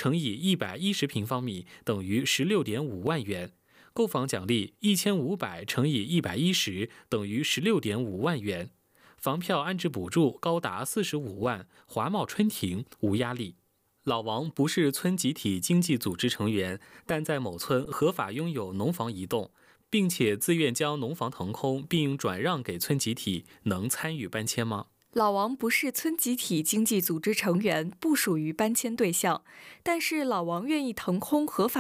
乘以110平方米等于16.5万元。购房奖励1500乘以110等于16.5万元。房票安置补助高达45万，华茂春庭无压力。老王不是村集体经济组织成员，但在某村合法拥有农房一栋，并且自愿将农房腾空并转让给村集体，能参与搬迁吗？ 老王不是村集体经济组织成员，不属于搬迁对象，但是老王愿意腾空合法